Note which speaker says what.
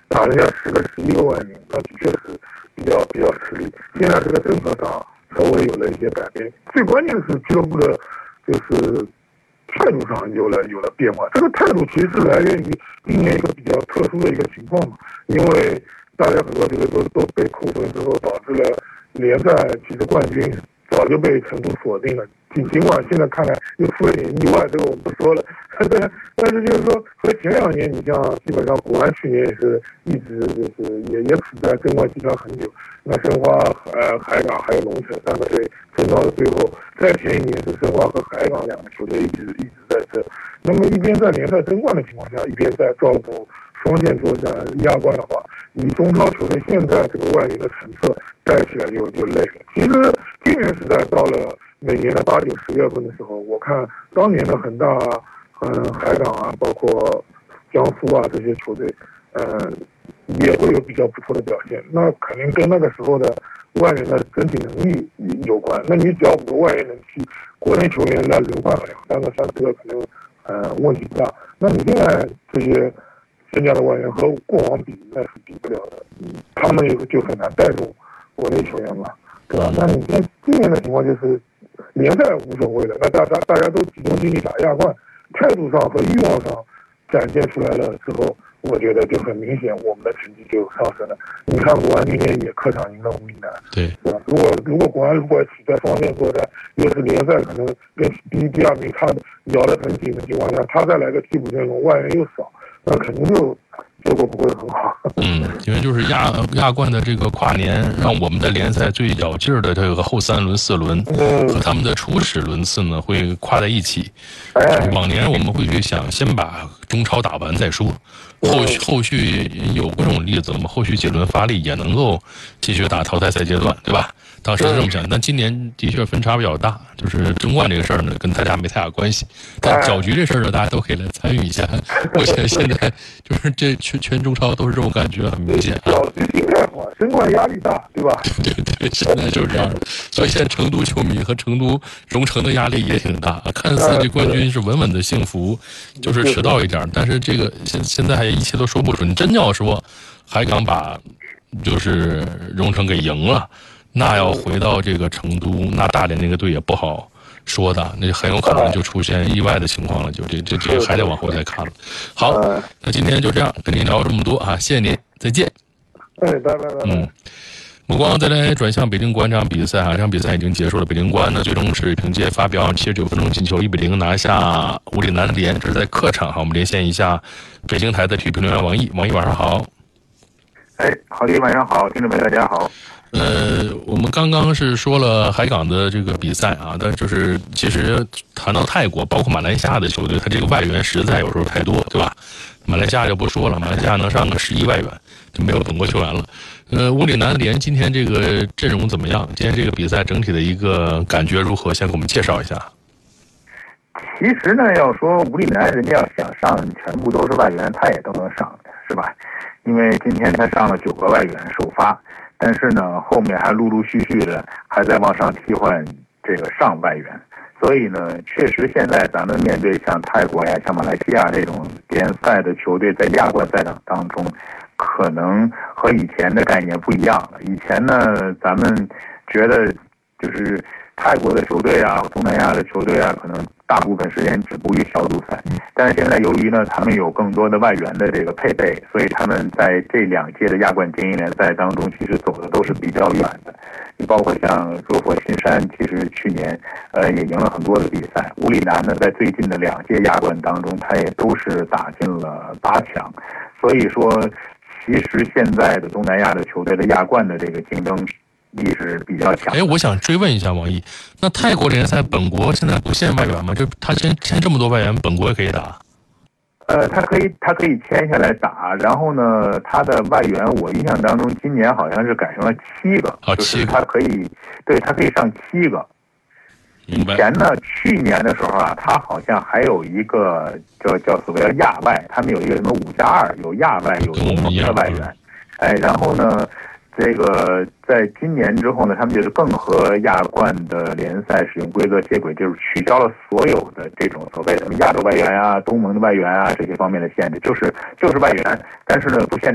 Speaker 1: 打人家10个11个外援，那的确是比较吃力。现在这个政策上稍微有了一些改变，最关键是俱乐部的就是态度上有了变化。这个态度其实是来源于今年一个比较特殊的一个情况嘛，因为大家很多球队都被扣分之后，导致了联赛其实冠军早就被成都锁定了。尽管现在看来又出了点意外，这个我们不说了。但是就是说，和前2年，你像基本上国安去年也是一直就是也处在争冠期间很久。那申花、海港还有龙城3个队争到了最后，再前1年是申花和海港2个球队一直在争。那么一边在联赛争冠的情况下，一边在照顾双线作战亚冠的话，以中超球队现在这个外援的成色带起来就累了。其实今年时代到了每年的8、9、10月份的时候，我看当年的恒大、海港啊，包括江苏啊这些球队，也会有比较不错的表现。那肯定跟那个时候的外援的整体能力有关。那你只要5个外援能踢，国内球员来轮换了2、3个、3、4个，可能问题不大。那你现在这些增加的外援和过往比，那是比不了的。他们就很难带动国内球员嘛，对吧？那你像今年的情况就是联赛无所谓了，那大家都集中精力打亚冠，态度上和欲望上展现出来了之后，我觉得就很明显，我们的成绩就上升了。你看国安今天也客场赢了武岭南，
Speaker 2: 对，
Speaker 1: 是吧？如果国安起在双线作战，又是联赛可能跟第一、第2名他咬得很紧的情况下，他再来个替补阵容，外援又少，那肯定就结果不会很好。
Speaker 2: 因为就是亚冠的这个跨年，让我们的联赛最咬劲儿的这个后3轮、4轮和他们的初始轮次呢会跨在一起。往年我们会去想先把中超打完再说，后续有过这种例子，我们后续几轮发力也能够继续打淘汰赛阶段，对吧？当时是这么想，但今年的确分差比较大，就是争冠这个事儿呢，跟大家没太大关系。但搅局这事儿呢，大家都可以来参与一下。我觉得现在就是这全中超都是这种感觉，很明显。
Speaker 1: 搅局应该好，争冠压力大，对吧？
Speaker 2: 对，现在就是这样。所以现在成都球迷和成都荣城的压力也挺大。看似这冠军是稳稳的幸福，就是迟到一点，但是这个现在还一切都说不准。真要说海港把就是荣城给赢了。那要回到这个成都，那大连那个队也不好说的，那很有可能就出现意外的情况了，就这还得往后再看了。好，那今天就这样跟您聊这么多啊，谢谢您，再见。
Speaker 1: 拜拜。
Speaker 2: 目光再来转向北京国安这场比赛啊，这场比赛已经结束了，北京国安呢最终是凭借发表79分钟进球1-0拿下武岭南联，这是在客场哈。我们连线一下北京台的体育评论员王毅，王毅晚上好。
Speaker 3: 郝迪晚上好，听众朋友大家好。
Speaker 2: 我们刚刚是说了海港的这个比赛啊，但就是其实谈到泰国，包括马来西亚的球队，他这个外援实在有时候太多，对吧？马来西亚就不说了，马来西亚能上个11外援，就没有本国球员了。武岭南联今天这个阵容怎么样？今天这个比赛整体的一个感觉如何？先给我们介绍一下。
Speaker 3: 其实呢，要说武岭南人家要想上全部都是外援，他也都能上，是吧？因为今天他上了9个外援首发。但是呢，后面还陆陆续续的还在往上替换这个上外援，所以呢，确实现在咱们面对像泰国呀、像马来西亚这种联赛的球队，在亚冠赛场当中，可能和以前的概念不一样了。以前呢，咱们觉得就是泰国的球队啊、东南亚的球队啊，可能大部分时间止步于小组赛。但是现在由于呢，他们有更多的外援的这个配备，所以他们在这2届的亚冠精英联赛当中，其实走的都是比较远的。你包括像热火新山，其实去年也赢了很多的比赛。武岭南呢，在最近的2届亚冠当中，他也都是打进了8强。所以说，其实现在的东南亚的球队的亚冠的这个竞争力是比较强。
Speaker 2: 我想追问一下王毅，那泰国联赛本国现在不限外援吗？就他签这么多外援，本国也可以打？
Speaker 3: 他可以签下来打，然后呢，他的外援我印象当中今年好像是改成了7个，就是他可以上7个。以前呢，去年的时候啊，他好像还有一个叫所谓的亚外，他们有一个什么5+2，有亚外，有同盟的外援，然后呢，这个在今年之后呢，他们就是更和亚冠的联赛使用规则接轨，就是取消了所有的这种所谓的亚洲外援啊、东盟的外援啊这些方面的限制，就是外援，但是呢不限制